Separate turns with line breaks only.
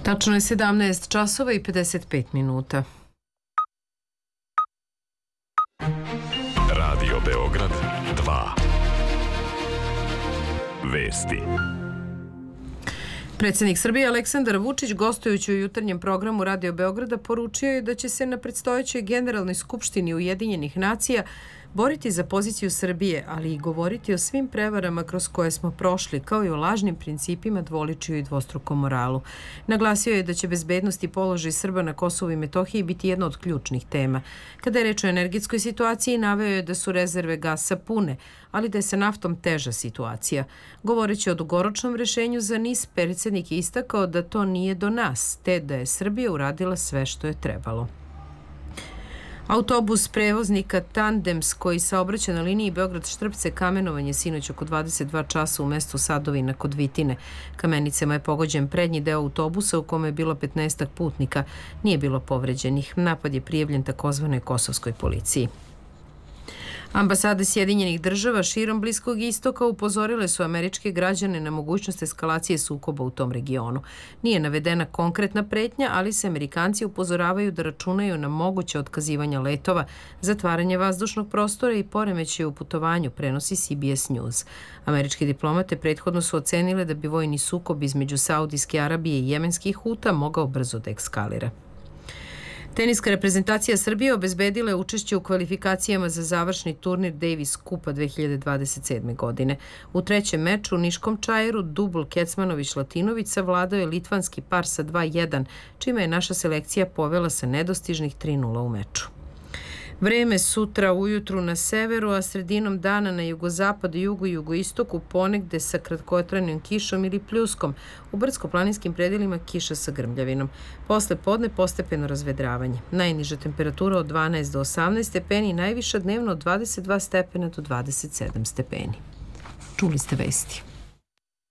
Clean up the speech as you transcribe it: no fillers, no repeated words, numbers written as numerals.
Tačno je 17 časova i 55 minuta.
Radio Beograd 2. Vesti.
Predsjednik Srbije Aleksandar Vučić, gostujući u jutarnjem programu Radio Beograda, poručio je da će se na predstojećoj Generalnoj skupštini Ujedinjenih nacija boriti za poziciju Srbije, ali i govoriti o svim prevarama kroz koje smo prošli, kao i o lažnim principima, dvoličju i dvostrukom moralu. Naglasio je da će bezbednost i položaj Srba na Kosovu i Metohiji biti jedna od ključnih tema. Kada je reč o energetskoj situaciji, naveo je da su rezerve gasa pune, ali da je sa naftom teža situacija. Govoreći o dugoročnom rešenju za NIS, predsjednik je istakao da to nije do nas, te da je Srbija uradila sve što je trebalo. Autobus prevoznika Tandems koji saobraća na liniji Beograd-Štrpce-Kamenovan je sinoć oko 22 časa u mestu Sadovina kod Vitine. Kamenicama je pogođen prednji deo autobusa u kome je bilo 15 putnika. Nije bilo povređenih. Napad je prijavljen takozvanoj kosovskoj policiji. Ambasade Sjedinjenih država širom Bliskog istoka upozorile su američke građane na mogućnost eskalacije sukoba u tom regionu. Nije navedena konkretna pretnja, ali se Amerikanci upozoravaju da računaju na moguće otkazivanja letova, zatvaranje vazdušnog prostora i poremećaje u putovanju, prenosi CBS News. Američke diplomate prethodno su ocenile da bi vojni sukob između Saudijske Arabije i jemenskih Huta mogao brzo da eskalira. Teniska reprezentacija Srbije obezbedila je učešće u kvalifikacijama za završni turnir Davis Kupa 2027. godine. U trećem meču u Niškom Čairu dubl Kecmanović-Latinović savladao je litvanski par sa 2:1, čime je naša selekcija povela sa nedostižnih 3:0 u meču. Vreme sutra ujutru na severu, a sredinom dana na jugozapadu, jugu i jugoistoku ponegde sa kratkotrajnom kišom ili pljuskom. U brdsko-planinskim predelima kiša sa grmljavinom. Posle podne postepeno razvedravanje. Najniža temperatura od 12 do 18 stepeni, najviša dnevno od 22 stepena do 27 stepeni. Čuli ste vesti.